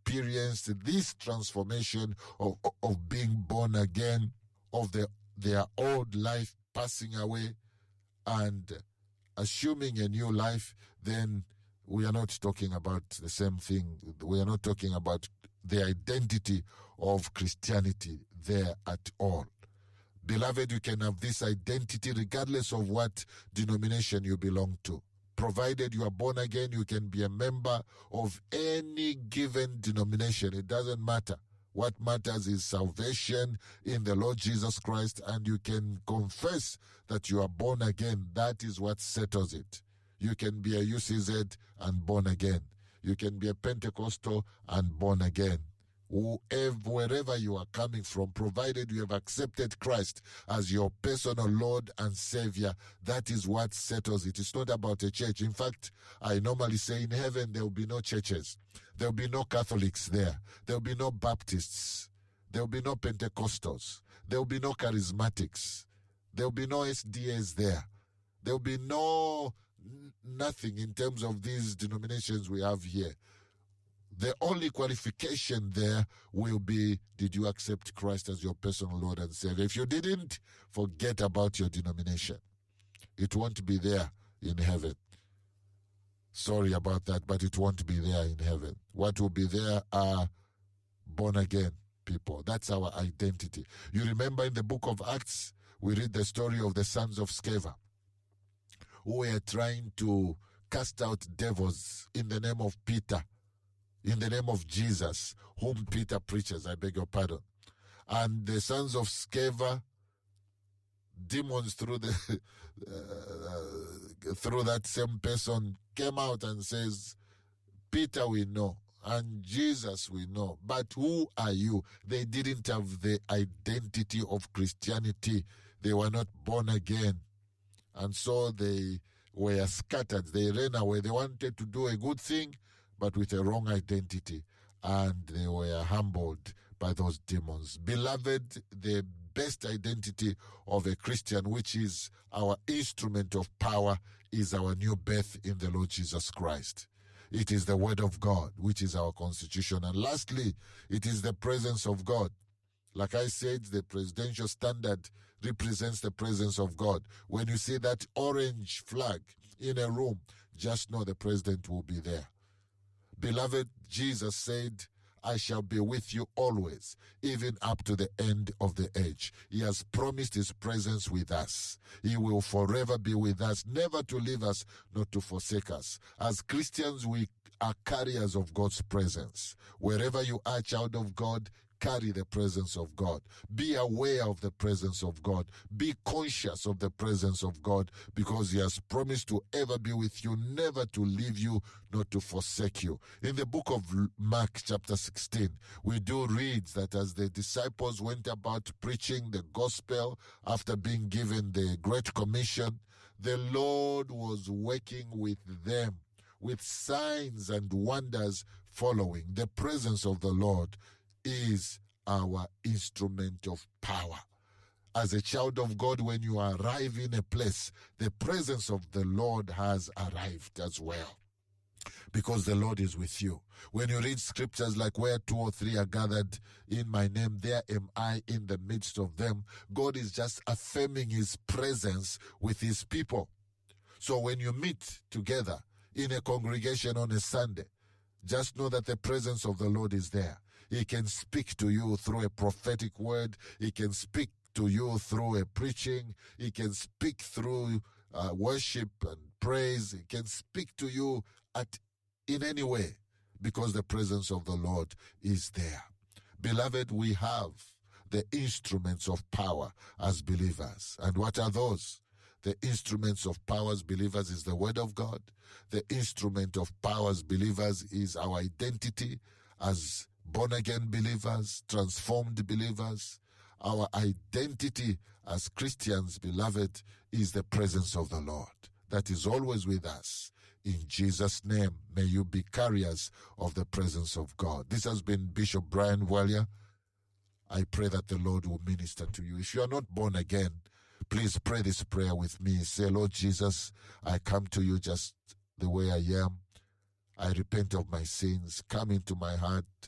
experienced this transformation of being born again, of their old life passing away and assuming a new life, then we are not talking about the same thing. We are not talking about the identity of Christianity there at all. Beloved, you can have this identity regardless of what denomination you belong to. Provided you are born again, you can be a member of any given denomination. It doesn't matter. What matters is salvation in the Lord Jesus Christ, and you can confess that you are born again. That is what settles it. You can be a UCZ and born again. You can be a Pentecostal and born again. Wherever you are coming from, provided you have accepted Christ as your personal Lord and Savior, that is what settles it. It's not about a church. In fact, I normally say in heaven there will be no churches. There will be no Catholics there. There will be no Baptists. There will be no Pentecostals. There will be no Charismatics. There will be no SDAs there. There will be nothing in terms of these denominations we have here. The only qualification there will be, did you accept Christ as your personal Lord and Savior? If you didn't, forget about your denomination. It won't be there in heaven. Sorry about that, but it won't be there in heaven. What will be there are born again people. That's our identity. You remember in the book of Acts, we read the story of the sons of Sceva, who were trying to cast out devils in the name of Peter, in the name of Jesus, whom Peter preaches, I beg your pardon. And the sons of Sceva, demons through that same person, came out and says, Peter we know, and Jesus we know, but who are you? They didn't have the identity of Christianity. They were not born again. And so they were scattered. They ran away. They wanted to do a good thing, but with a wrong identity, and they were humbled by those demons. Beloved, the best identity of a Christian, which is our instrument of power, is our new birth in the Lord Jesus Christ. It is the Word of God, which is our constitution. And lastly, it is the presence of God. Like I said, the presidential standard represents the presence of God. When you see that orange flag in a room, just know the president will be there. Beloved, Jesus said, I shall be with you always, even up to the end of the age. He has promised his presence with us. He will forever be with us, never to leave us, not to forsake us. As Christians, we are carriers of God's presence. Wherever you are, child of God, carry the presence of God. Be aware of the presence of God. Be conscious of the presence of God, because he has promised to ever be with you, never to leave you, not to forsake you. In the book of Mark chapter 16, we do read that as the disciples went about preaching the gospel after being given the Great Commission, the Lord was working with them with signs and wonders following. The presence of the Lord is our instrument of power. As a child of God, when you arrive in a place, the presence of the Lord has arrived as well, because the Lord is with you. When you read scriptures like, where 2 or 3 are gathered in my name, there am I in the midst of them, God is just affirming his presence with his people. So when you meet together in a congregation on a Sunday, just know that the presence of the Lord is there. He can speak to you through a prophetic word. He can speak to you through a preaching. He can speak through worship and praise. He can speak to you in any way, because the presence of the Lord is there. Beloved, we have the instruments of power as believers. And what are those? The instruments of power as believers is the Word of God. The instrument of power as believers is our identity as born-again believers, transformed believers. Our identity as Christians, beloved, is the presence of the Lord. That is always with us. In Jesus' name, may you be carriers of the presence of God. This has been Bishop Brian Bwalya. I pray that the Lord will minister to you. If you are not born again, please pray this prayer with me. Say, Lord Jesus, I come to you just the way I am. I repent of my sins. Come into my heart.